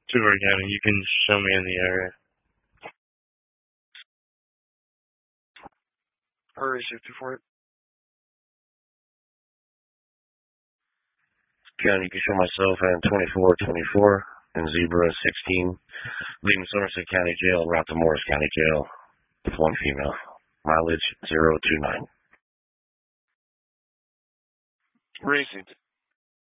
Sure, County, you can show me in the area. Hurry, 54. County, you can show myself and 2424 and Zebra 16, leaving Somerset County Jail, route to Morris County Jail with one female. Mileage 029. Racing.